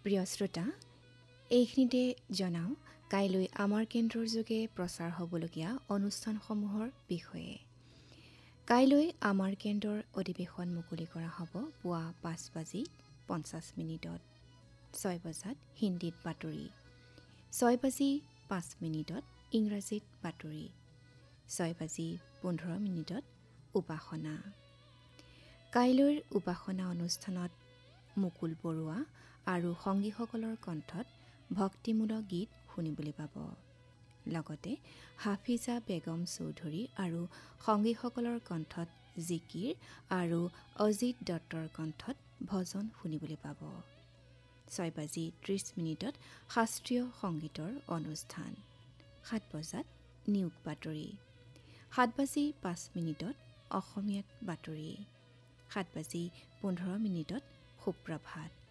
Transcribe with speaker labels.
Speaker 1: প্ৰিয় শ্ৰোতা, এইখিনিতে জনাওঁ কাইলৈ আমাৰ কেন্দ্ৰৰ যোগে প্ৰচাৰ হ'বলগীয়া অনুষ্ঠানসমূহৰ বিষয়ে। কাইলৈ আমাৰ কেন্দ্ৰৰ অধিৱেশন মুকলি কৰা হ'ব পুৱা 5:50 6 বজাত হিন্দীত বাতৰি, 6:05 ইংৰাজীত বাতৰি, 6:15 উপাসনা। কাইলৈৰ উপাসনা অনুষ্ঠানত মুকুল বৰুৱা আৰু সংগীসকলৰ কণ্ঠত ভক্তিমূলক গীত শুনিবলৈ পাব। লগতে হাফিজা বেগম চৌধুৰী আৰু সংগীসকলৰ কণ্ঠত জিকিৰ আৰু অজিত দত্তৰ কণ্ঠত ভজন শুনিবলৈ পাব। 6:30 শাস্ত্ৰীয় সংগীতৰ অনুষ্ঠান, 7 বজাত নিয়োগ বাতৰি, 7:05 অসমীয়াত বাতৰি, 7:15 সুপ্ৰভাত।